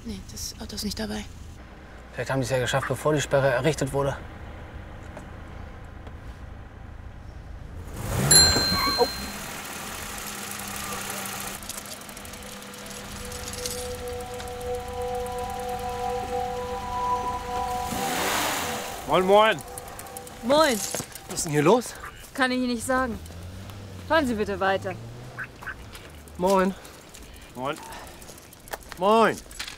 Nee, das Auto ist nicht dabei. Vielleicht haben die es ja geschafft, bevor die Sperre errichtet wurde. Oh. Moin, moin. Moin. Was ist denn hier los? Kann ich Ihnen nicht sagen. Fahren Sie bitte weiter. Moin. Moin. Moin.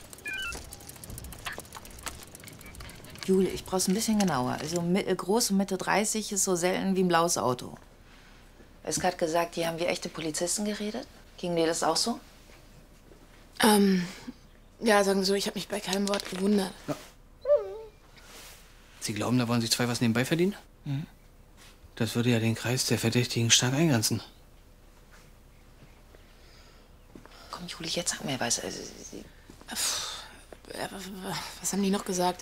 Jule, ich brauch's ein bisschen genauer. Also groß und Mitte 30 ist so selten wie ein blaues Auto. Es hat gesagt, die haben wie echte Polizisten geredet. Ging dir das auch so? Ja, sagen wir so, ich habe mich bei keinem Wort gewundert. Ja. Sie glauben, da wollen sich zwei was nebenbei verdienen? Mhm. Das würde ja den Kreis der Verdächtigen stark eingrenzen. Komm, Jule, jetzt sag mir was. Also, Was haben die noch gesagt?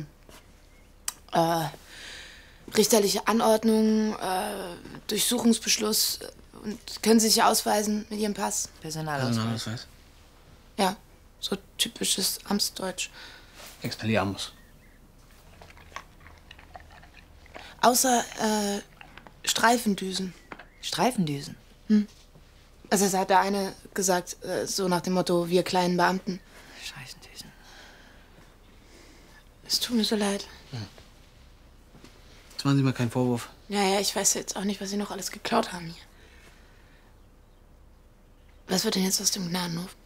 Richterliche Anordnung, Durchsuchungsbeschluss. Und können Sie sich ausweisen mit Ihrem Pass? Personalausweis. Ja, so typisches Amtsdeutsch. Expelliarmus. Außer Streifendüsen. Streifendüsen? Also es hat der eine gesagt, so nach dem Motto, wir kleinen Beamten. Scheißendüsen. Es tut mir so leid. Jetzt machen Sie mal keinen Vorwurf. Ja, ich weiß jetzt auch nicht, was Sie noch alles geklaut haben hier. Was wird denn jetzt aus dem Gnadenhof?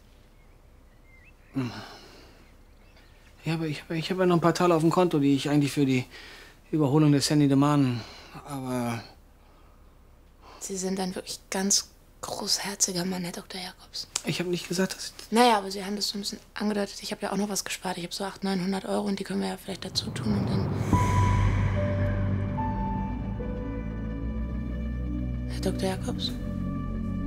Ja, aber ich hab ja noch ein paar Taler auf dem Konto, die ich eigentlich für die Überholung des Sandy de Man. Aber Sie sind ein wirklich ganz großherziger Mann, Herr Dr. Jacobs. ich habe nicht gesagt, dass ich... Naja, aber Sie haben das so ein bisschen angedeutet. Ich habe ja auch noch was gespart. Ich habe so 800, 900 Euro und die können wir ja vielleicht dazu tun und dann... Herr Dr. Jacobs?